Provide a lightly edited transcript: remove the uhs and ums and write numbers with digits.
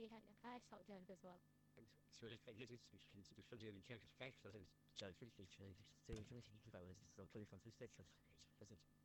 really had a high salt jump as well. sur les faits, je suis sûr que j'ai fait, je suis sûr que j'ai fait,